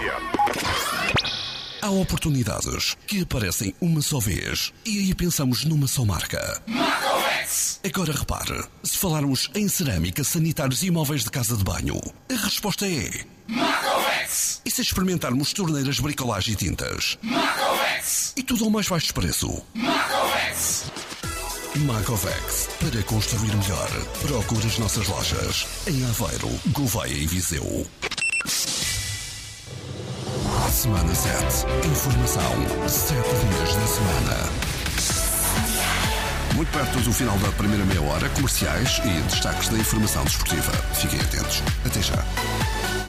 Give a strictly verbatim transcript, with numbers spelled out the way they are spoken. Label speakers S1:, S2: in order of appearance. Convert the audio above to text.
S1: Há oportunidades que aparecem uma só vez e aí pensamos numa só marca. Marcovex! Agora repare, se falarmos em cerâmica, sanitários e móveis de casa de banho, a resposta é... Marcovex! E se experimentarmos torneiras, bricolagem e tintas? Marcovex! E tudo ao mais baixo preço? Marcovex! Marcovex, para construir melhor. Procure as nossas lojas em Aveiro, Gouveia e Viseu. Semana sete. Informação sete dias da semana. Muito perto do final da primeira meia hora, comerciais e destaques da informação desportiva. Fiquem atentos. Até já.